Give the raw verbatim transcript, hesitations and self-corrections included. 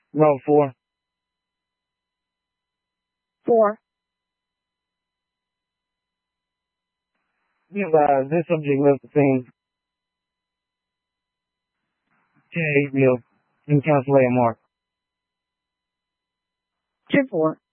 Roll four. Four. If uh, this subject lives the same, J, you encapsulate a mark. Two, four.